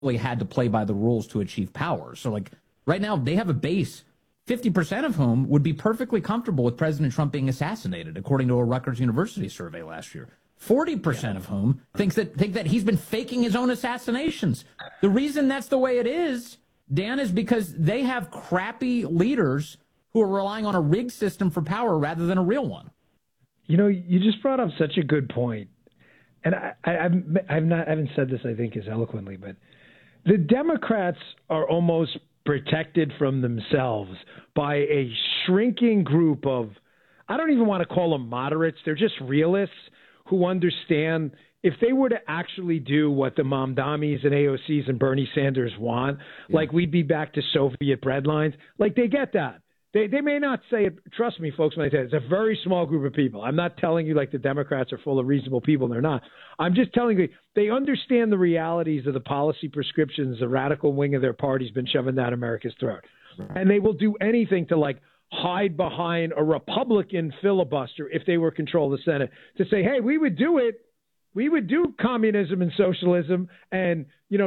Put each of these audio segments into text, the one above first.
had to play by the rules to achieve power. So, like, right now, they have a base, 50% of whom would be perfectly comfortable with President Trump being assassinated, according to a Rutgers University survey last year. 40% of whom think that he's been faking his own assassinations. The reason that's the way it is, Dan, is because they have crappy leaders who are relying on a rigged system for power rather than a real one. You know, you just brought up such a good point. And I haven't said this, I think, as eloquently, but the Democrats are almost protected from themselves by a shrinking group of, I don't even want to call them moderates. They're just realists who understand if they were to actually do what the Mamdamis and AOCs and Bernie Sanders want, like we'd be back to Soviet breadlines, like they get that. They may not say it. Trust me, folks, when I say it, it's a very small group of people. I'm not telling you like the Democrats are full of reasonable people. They're not. I'm just telling you they understand the realities of the policy prescriptions the radical wing of their party's been shoving down America's throat. And they will do anything to like hide behind a Republican filibuster if they were control of the Senate to say, hey, we would do it. We would do communism and socialism and,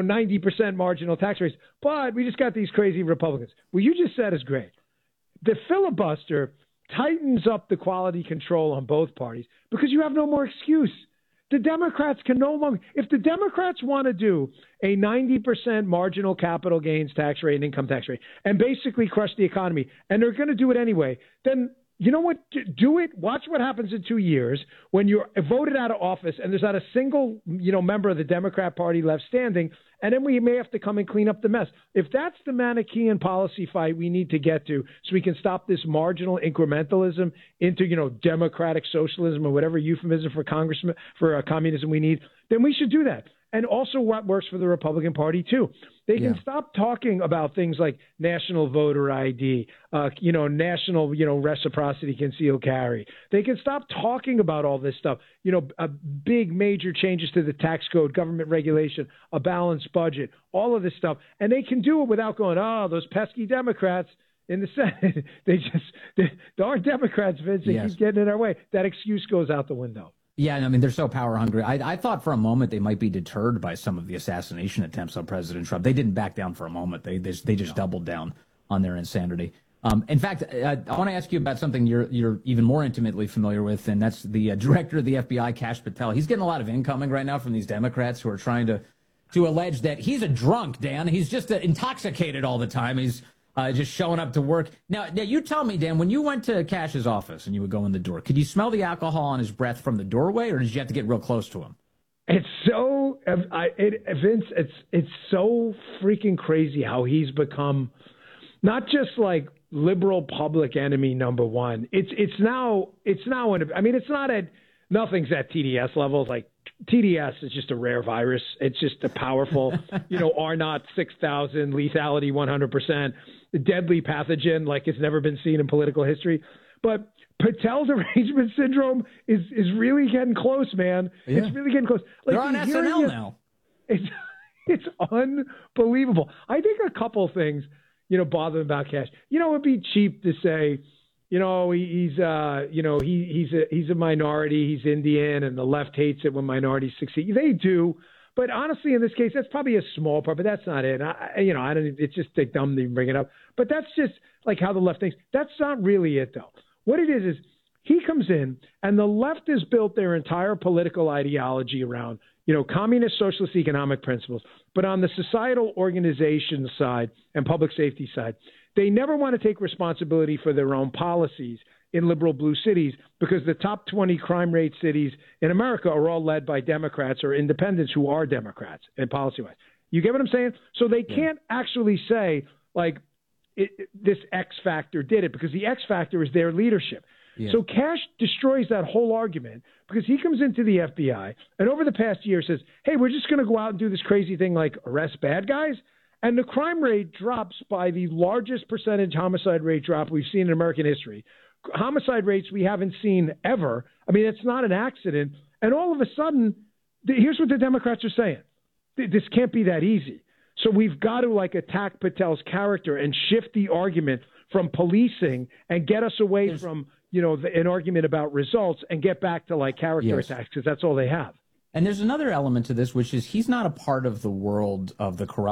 90% marginal tax rates. But we just got these crazy Republicans. What you just said is great. The filibuster tightens up the quality control on both parties because you have no more excuse. The Democrats can no longer – if the Democrats want to do a 90% marginal capital gains tax rate and income tax rate and basically crush the economy, and they're going to do it anyway, then you know what? Do it. Watch what happens in 2 years when you're voted out of office and there's not a single member of the Democrat Party left standing, and then we may have to come and clean up the mess. If that's the Manichaean policy fight we need to get to so we can stop this marginal incrementalism into, democratic socialism or whatever euphemism for communism we need, then we should do that. And also what works for the Republican Party, too. They can stop talking about things like national voter ID, national, reciprocity concealed carry. They can stop talking about all this stuff, big major changes to the tax code, government regulation, a balanced budget, all of this stuff. And they can do it without going, those pesky Democrats in the Senate. They aren't Democrats, Vince. They keep getting in our way. That excuse goes out the window. Yeah, I mean, they're so power hungry. I thought for a moment they might be deterred by some of the assassination attempts on President Trump. They didn't back down for a moment. They just doubled down on their insanity. In fact, I want to ask you about something you're even more intimately familiar with, and that's the director of the FBI, Kash Patel. He's getting a lot of incoming right now from these Democrats who are trying to allege that he's a drunk, Dan. He's just intoxicated all the time. He's just showing up to work. Now, you tell me, Dan, when you went to Kash's office and you would go in the door, could you smell the alcohol on his breath from the doorway, or did you have to get real close to him? It's so, Vince, it's so freaking crazy how he's become not just like liberal public enemy number one. It's now, it's not nothing's at TDS levels. Like TDS is just a rare virus. It's just a powerful, R0 6,000, lethality 100%, deadly pathogen like it's never been seen in political history. But Patel derangement syndrome is really getting close, man. Yeah. It's really getting close. Like, they're on SNL now. It's unbelievable. I think a couple things, bother them about Kash. It'd be cheap to say, he's a minority, he's Indian, and the left hates it when minorities succeed. They do. But honestly, in this case, that's probably a small part, but that's not it. It's just dumb to even bring it up. But that's just like how the left thinks. That's not really it, though. What it is he comes in, and the left has built their entire political ideology around, communist socialist economic principles. But on the societal organization side and public safety side, they never want to take responsibility for their own policies in liberal blue cities because the top 20 crime rate cities in America are all led by Democrats or independents who are Democrats and policy-wise. You get what I'm saying? So they can't actually say, like, this X factor did it because the X factor is their leadership. Yeah. So Kash destroys that whole argument because he comes into the FBI and over the past year says, hey, we're just going to go out and do this crazy thing like arrest bad guys. And the crime rate drops by the largest percentage homicide rate drop we've seen in American history. Homicide rates we haven't seen ever. I mean, it's not an accident. And all of a sudden, here's what the Democrats are saying. This can't be that easy. So we've got to attack Patel's character and shift the argument from policing and get us away from, an argument about results and get back to character attacks because that's all they have. And there's another element to this, which is he's not a part of the world of the corrupt